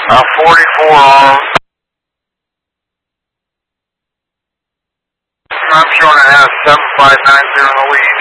44 on. I'm showing it has 7590 in the lead.